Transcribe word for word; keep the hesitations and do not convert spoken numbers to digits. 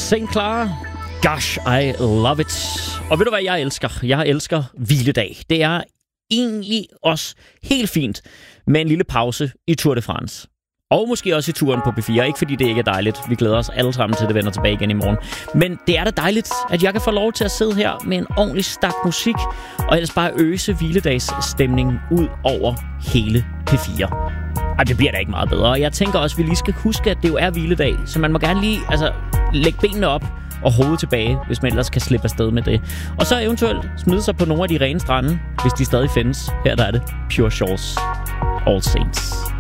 Saint Clara. Gosh, I love it. Og ved du hvad jeg elsker? Jeg elsker hviledag. Det er egentlig også helt fint med en lille pause i Tour de France. Og måske også i turen på B fire. Ikke fordi det ikke er dejligt. Vi glæder os alle sammen til, at det vender tilbage igen i morgen. Men det er da dejligt, at jeg kan få lov til at sidde her med en ordentlig stak musik, og ellers bare øse hviledagsstemningen ud over hele P fire. Ej, det bliver da ikke meget bedre. Og jeg tænker også, at vi lige skal huske, at det jo er hviledag. Så man må gerne lige altså, lægge benene op og hovedet tilbage, hvis man ellers kan slippe afsted med det. Og så eventuelt smide sig på nogle af de rene strande, hvis de stadig findes. Her der er det Pure Shores All Saints.